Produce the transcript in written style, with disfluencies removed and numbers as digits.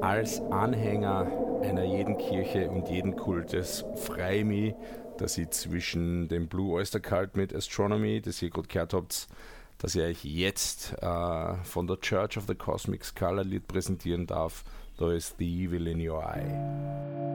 als Anhänger einer jeden Kirche und jeden Kultes freue ich mich, dass ich zwischen dem Blue Oyster Cult mit Astronomy, das ihr gerade gehört habt, dass ich euch jetzt von der Church of the Cosmic Skull ein Lied präsentieren darf. Da ist The Evil in Your Eye.